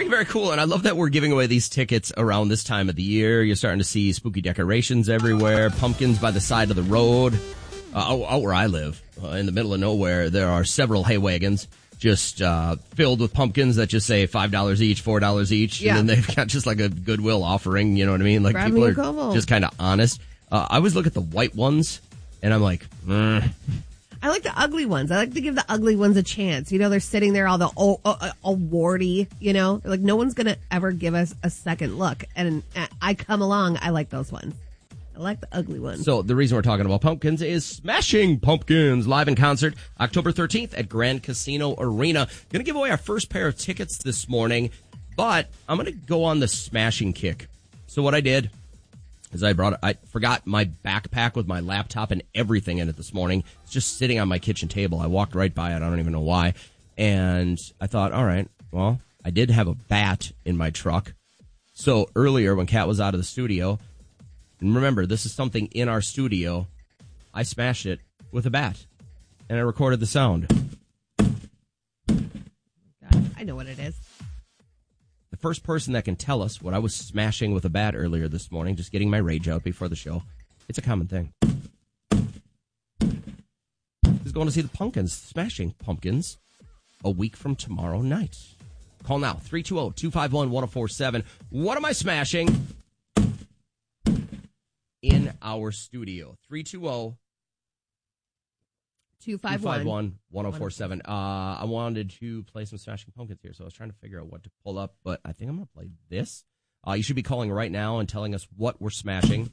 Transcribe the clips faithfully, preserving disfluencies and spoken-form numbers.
very cool, and I love that we're giving away these tickets around this time of the year. You're starting to see spooky decorations everywhere, pumpkins by the side of the road. Uh, out, out where I live, uh, in the middle of nowhere, there are several hay wagons just uh, filled with pumpkins that just say five dollars each, four dollars each, yeah. and then they've got just like a Goodwill offering, you know what I mean? Like Grab people are couple. just kind of honest. Uh, I always look at the white ones, and I'm like, mm. I like the ugly ones. I like to give the ugly ones a chance. You know, they're sitting there all the all, all, all warty, you know? They're like, no one's going to ever give us a second look. And I come along, I like those ones. I like the ugly ones. So the reason we're talking about pumpkins is Smashing Pumpkins live in concert October thirteenth at Grand Casino Arena. Going to give away our first pair of tickets this morning, but I'm going to go on the smashing kick. So what I did is I brought, I forgot my backpack with my laptop and everything in it this morning. It's just sitting on my kitchen table. I walked right by it. I don't even know why. And I thought, all right, well, I did have a bat in my truck. So earlier when Kat was out of the studio, and remember, this is something in our studio, I smashed it with a bat. And I recorded the sound. God, I know what it is. The first person that can tell us what I was smashing with a bat earlier this morning, just getting my rage out before the show, it's a common thing. Is going to see the Pumpkins, Smashing Pumpkins, a week from tomorrow night. Call now, three two zero, two five one, one zero four seven. What am I smashing in our studio? three two zero, two five one, one zero four seven. Uh, I wanted to play some Smashing Pumpkins here, so I was trying to figure out what to pull up, but I think I'm going to play this. Uh, you should be calling right now and telling us what we're smashing.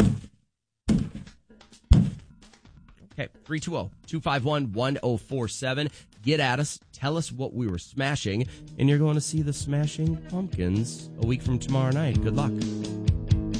Okay, three two zero, two five one, one zero four seven. Get at us. Tell us what we were smashing, and you're going to see the Smashing Pumpkins a week from tomorrow night. Good luck.